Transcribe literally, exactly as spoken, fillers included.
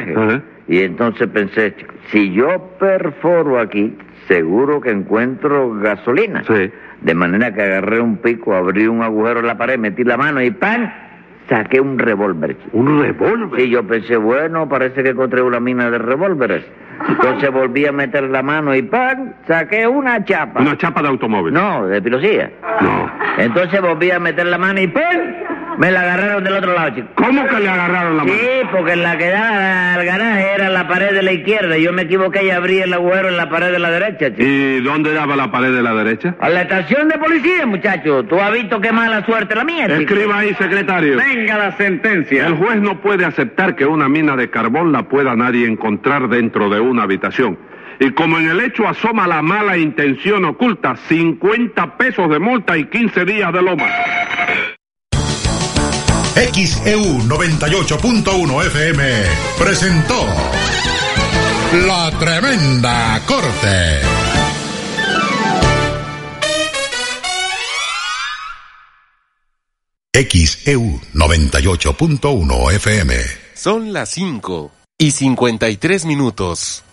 garaje. Uh-huh. Y entonces pensé, si yo perforo aquí, seguro que encuentro gasolina. Sí. De manera que agarré un pico, abrí un agujero en la pared, metí la mano y ¡pam! Saqué un revólver. ¿Un revólver? Sí, yo pensé, bueno, parece que encontré una mina de revólveres. Entonces volví a meter la mano y ¡pam! Saqué una chapa. ¿Una chapa de automóvil? No, de pilosía. No. Entonces volví a meter la mano y ¡pam! Me la agarraron del otro lado, chico. ¿Cómo que le agarraron la mano? Sí, porque la que daba al garaje era la pared de la izquierda. Yo me equivoqué y abrí el agujero en la pared de la derecha, chico. ¿Y dónde daba la pared de la derecha? A la estación de policía, muchacho. Tú has visto qué mala suerte la mía, chico. Escriba ahí, secretario. Venga la sentencia. El juez no puede aceptar que una mina de carbón la pueda nadie encontrar dentro de una habitación. Y como en el hecho asoma la mala intención oculta, cincuenta pesos de multa y quince días de loma. X E U noventa y ocho punto uno F M presentó La Tremenda Corte. X E U noventa y ocho punto uno F M. Son las cinco y cincuenta y tres minutos.